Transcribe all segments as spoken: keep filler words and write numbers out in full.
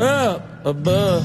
up above.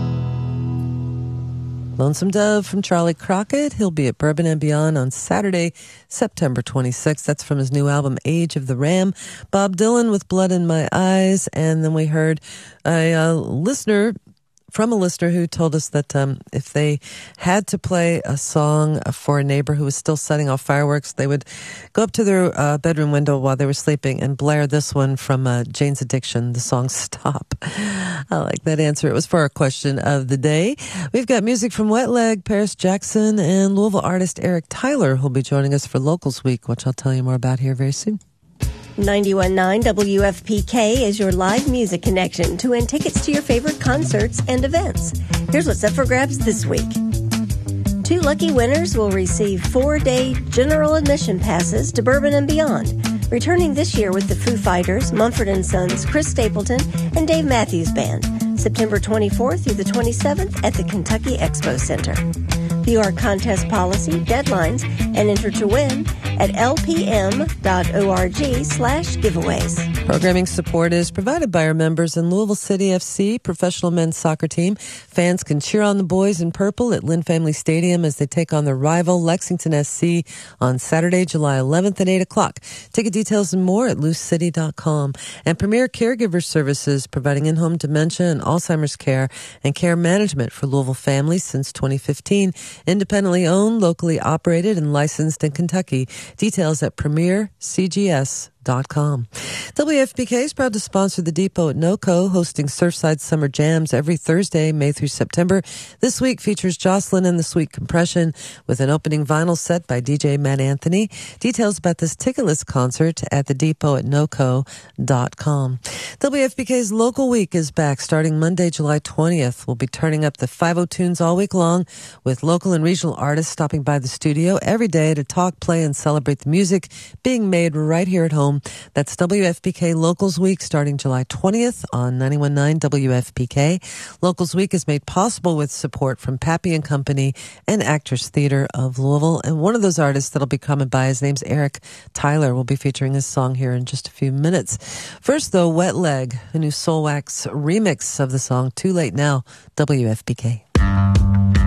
Lonesome Dove from Charlie Crockett. He'll be at Bourbon and Beyond on Saturday, September twenty-sixth. That's from his new album, Age of the Ram. Bob Dylan with Blood in My Eyes. And then we heard a, a listener, from a listener who told us that um, if they had to play a song for a neighbor who was still setting off fireworks, they would go up to their uh, bedroom window while they were sleeping and blare this one from uh, Jane's Addiction, the song Stop. I like that answer. It was for our question of the day. We've got music from Wet Leg, Paris Jackson, and Louisville artist Eric Tyler, who'll be joining us for Locals Week, which I'll tell you more about here very soon. ninety-one point nine W F P K is your live music connection to win tickets to your favorite concerts and events. Here's what's up for grabs this week. Two lucky winners will receive four-day general admission passes to Bourbon and Beyond, returning this year with the Foo Fighters, Mumford and Sons, Chris Stapleton, and Dave Matthews Band, September twenty-fourth through the twenty-seventh at the Kentucky Expo Center. View our contest policy, deadlines, and enter to win at lpm.org slash giveaways. Programming support is provided by our members in Louisville City F C, professional men's soccer team. Fans can cheer on the boys in purple at Lynn Family Stadium as they take on their rival Lexington S C on Saturday, July eleventh at eight o'clock. Ticket details and more at loose city dot com. And Premier Caregiver Services, providing in-home dementia and Alzheimer's care and care management for Louisville families since twenty fifteen. Independently owned, locally operated, and licensed in Kentucky. Details at premier c g s dot com. W F P K is proud to sponsor the Depot at NoCo, hosting Surfside Summer Jams every Thursday, May through September. This week features Jocelyn and the Sweet Compression with an opening vinyl set by D J Matt Anthony. Details about this ticketless concert at the depot at noco dot com. W F P K's Local Week is back starting Monday, July twentieth. We'll be turning up the five oh tunes all week long with local and regional artists stopping by the studio every day to talk, play, and celebrate the music being made right here at home. That's W F P K Locals Week starting July twentieth on ninety-one point nine W F P K. Locals Week is made possible with support from Pappy and Company and Actors Theater of Louisville. And one of those artists that'll be coming by, his name's Eric Tyler. We'll be featuring his song here in just a few minutes. First, though, Wet Leg, a new Soul Wax remix of the song Too Late Now, W F P K.